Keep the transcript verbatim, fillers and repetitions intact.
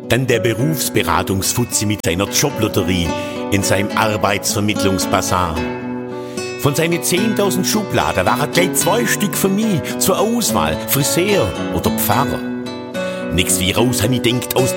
Dann der Berufsberatungsfuzzi mit seiner Joblotterie in seinem Arbeitsvermittlungsbasar. Von seinen zehntausend Schubladen waren gleich zwei Stück für mich zur Auswahl, Friseur oder Pfarrer. Nix wie raus, han ich denkt, aus